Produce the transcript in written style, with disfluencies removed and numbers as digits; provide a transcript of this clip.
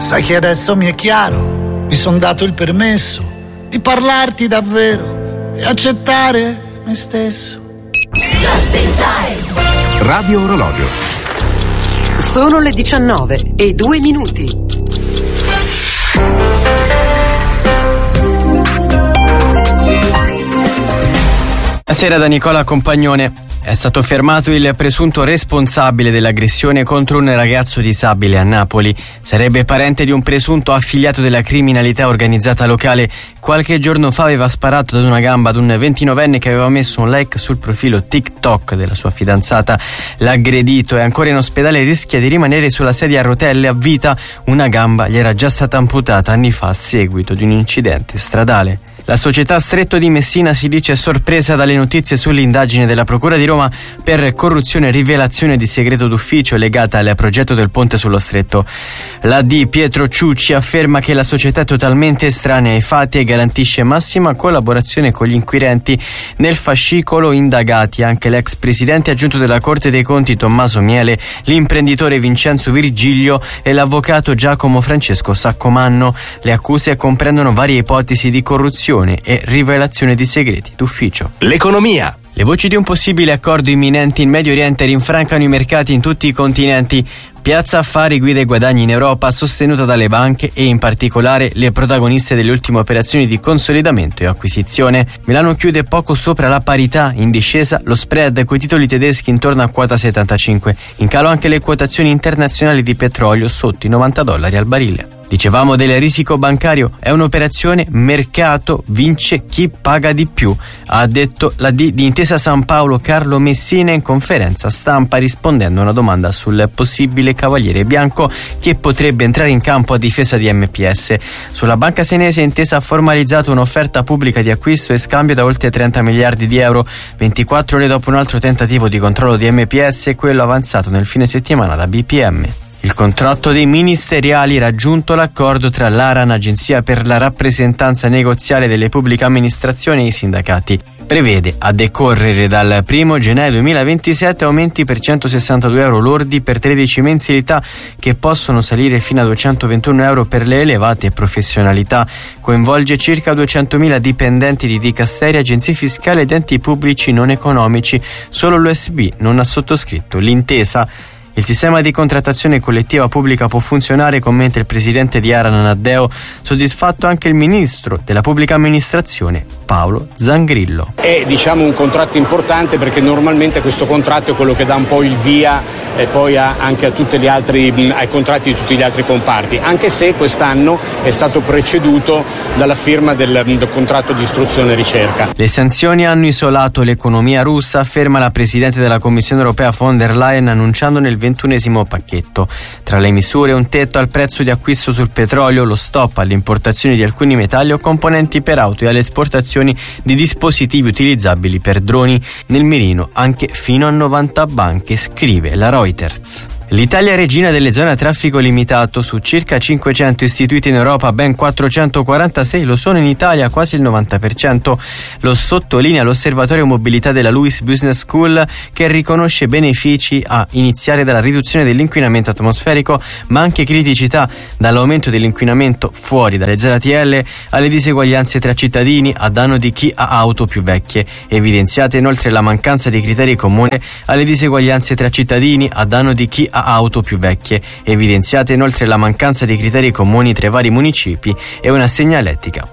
Sai che adesso mi è chiaro, mi son dato il permesso di parlarti davvero e accettare me stesso. Just in time. Radio Orologio. Sono le 19:02. Buonasera da Nicola Compagnone. È stato fermato il presunto responsabile dell'aggressione contro un ragazzo disabile a Napoli. Sarebbe parente di un presunto affiliato della criminalità organizzata locale. Qualche giorno fa aveva sparato ad una gamba ad un 29enne che aveva messo un like sul profilo TikTok della sua fidanzata. L'aggredito è ancora in ospedale e rischia di rimanere sulla sedia a rotelle a vita. Una gamba gli era già stata amputata anni fa a seguito di un incidente stradale. La società Stretto di Messina si dice sorpresa dalle notizie sull'indagine della Procura di Roma per corruzione e rivelazione di segreto d'ufficio legata al progetto del ponte sullo Stretto. L'AD Pietro Ciucci afferma che la società è totalmente estranea ai fatti e garantisce massima collaborazione con gli inquirenti. Nel fascicolo indagati anche l'ex presidente aggiunto della Corte dei Conti Tommaso Miele, l'imprenditore Vincenzo Virgilio e l'avvocato Giacomo Francesco Saccomanno. Le accuse comprendono varie ipotesi di corruzione e rivelazione di segreti d'ufficio. L'economia. Le voci di un possibile accordo imminente in Medio Oriente rinfrancano i mercati in tutti i continenti. Piazza Affari guida i guadagni in Europa, sostenuta dalle banche e in particolare le protagoniste delle ultime operazioni di consolidamento e acquisizione. Milano chiude poco sopra la parità, in discesa lo spread coi titoli tedeschi intorno a quota 75. In calo anche le quotazioni internazionali di petrolio sotto i $90 al barile. Dicevamo del risico bancario, è un'operazione mercato, vince chi paga di più, ha detto la D di Intesa San Paolo Carlo Messina in conferenza stampa rispondendo a una domanda sul possibile cavaliere bianco che potrebbe entrare in campo a difesa di MPS. Sulla banca senese Intesa ha formalizzato un'offerta pubblica di acquisto e scambio da oltre 30 miliardi di euro, 24 ore dopo un altro tentativo di controllo di MPS, quello avanzato nel fine settimana da BPM. Il contratto dei ministeriali ha raggiunto l'accordo tra l'ARAN, Agenzia per la rappresentanza negoziale delle pubbliche amministrazioni, e i sindacati. Prevede a decorrere dal 1 gennaio 2027 aumenti per 162 euro lordi per 13 mensilità che possono salire fino a 221 euro per le elevate professionalità. Coinvolge circa 200.000 dipendenti di dicasteri, agenzie fiscali ed enti pubblici non economici. Solo l'USB non ha sottoscritto l'intesa. Il sistema di contrattazione collettiva pubblica può funzionare, commenta il presidente di ARAN Naddeo, soddisfatto anche il ministro della pubblica amministrazione Paolo Zangrillo. È un contratto importante perché normalmente questo contratto è quello che dà un po' il via e poi anche a tutti gli altri, ai contratti di tutti gli altri comparti, anche se quest'anno è stato preceduto dalla firma del contratto di istruzione e ricerca. Le sanzioni hanno isolato l'economia russa, afferma la presidente della Commissione europea von der Leyen annunciando nel 21° pacchetto. Tra le misure un tetto al prezzo di acquisto sul petrolio, lo stop alle importazioni di alcuni metalli o componenti per auto e alle esportazioni di dispositivi utilizzabili per droni. Nel mirino anche fino a 90 banche, scrive la Reuters. L'Italia è regina delle zone a traffico limitato. Su circa 500 istituiti in Europa, ben 446 lo sono in Italia, quasi il 90%. Lo sottolinea l'Osservatorio Mobilità della Lewis Business School, che riconosce benefici a iniziare dalla riduzione dell'inquinamento atmosferico, ma anche criticità, dall'aumento dell'inquinamento fuori dalle ZTL alle diseguaglianze tra cittadini a danno di chi ha auto più vecchie. Evidenziate inoltre la mancanza di criteri comuni alle diseguaglianze tra cittadini a danno di chi ha auto più vecchie. Evidenziate inoltre la mancanza di criteri comuni tra i vari municipi e una segnaletica